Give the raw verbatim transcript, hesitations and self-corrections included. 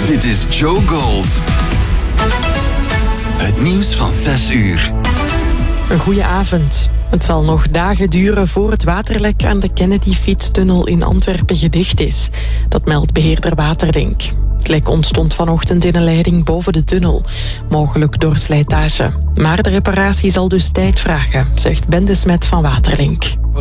Dit is Joe Gold. Het nieuws van zes uur. Een goede avond. Het zal nog dagen duren voor het waterlek aan de Kennedy-fietstunnel in Antwerpen gedicht is. Dat meldt beheerder Waterlink. Het lek ontstond vanochtend in een leiding boven de tunnel. Mogelijk door slijtage. Maar de reparatie zal dus tijd vragen, zegt Ben de Smet van Waterlink.